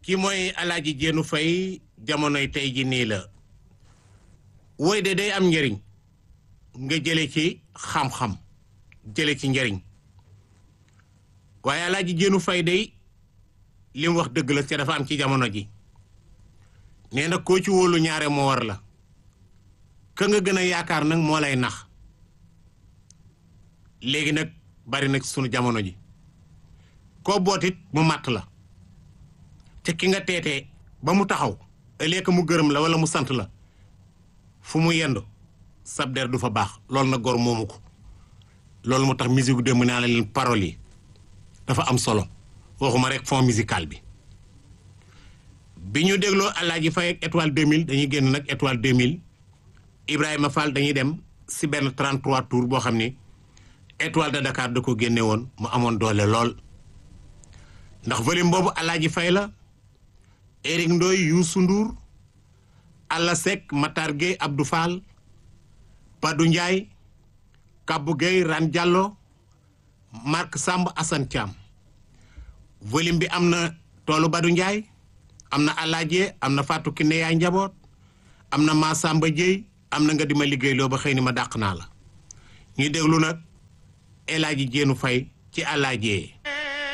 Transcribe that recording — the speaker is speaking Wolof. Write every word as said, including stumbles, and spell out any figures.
ki mooy Alaaji Jéenu Fay jamonoy tey ji nii la woy de day am njëriñ nga jële ci xam-xam jële ci njëriñ waaye Alaaji Jéenu Fay day li mu wax dëgg la te dafa am ci jamono ji nee na koo ci wóolu ñaare moo war la ka nga gën a yaakaar nag moo lay nax léegi nag bari nag sunu jamono ji koo bootit mu màtt la te ki nga teetee ba mu taxaw ëllëg mu gërëm la wala mu sant la fu mu yendu sab der du fa baax loolu na gor moomu ko loolu moo tax musique démb naa la leen paroles yi dafa am solo waxuma rek fond musical bi bi ñu dégloo Alaaji Fay ak étoile deux mille dañuy génn nag étoile deux mille Ibrahima Fall dañuy dem si benn trente-trois tours boo xam ni étoile de Dakar da ko génne woon mu amoon doole lool ndax volume boobu Alaaji Fay la Éric Ndoye Youssou Ndour Alla Seck Matar Gueye Abdou Fall Badou Ndiaye Kabou Gueye Ran Diallo Marc Samb Assane Thiam volume bi am na toolu Badou Ndiaye am na Alaaji am na Fatou Kiné yaay njaboot am na Massamba Dieye am na nga di ma liggéey loo ba xëy ni ma dàq naa la ñuy déglu nag Alaaji Jéenu Fay ci Alaaji